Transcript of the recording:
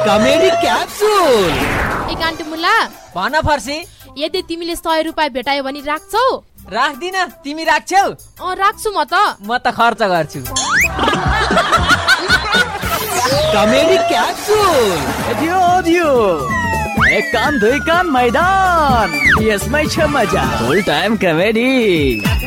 Comedy capsule. ए कान्टी मुला भन फर्सी, यदि तिमीले 100 रुपैयाँ भेटायो भने राख्छौ? राख्दिन, तिमी राख्छौ? राख्छु म त खर्च गर्छु। Comedy capsule. दियो एक कान दुई कान मैदान, यसमै छ मजा। फुल टाइम कमेडी।